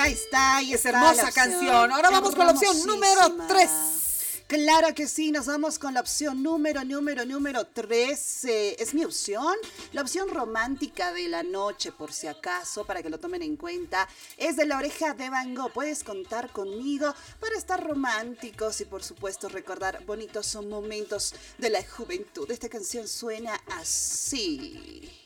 ahí está. Hermosa canción. Ahora vamos con la opción número 3. Claro que sí, nos vamos con la opción número 3. Es mi opción, la opción romántica de la noche, por si acaso, para que lo tomen en cuenta. Es de La Oreja de Van Gogh. Puedes contar conmigo para estar románticos y, por supuesto, recordar bonitos momentos de la juventud. Esta canción suena así.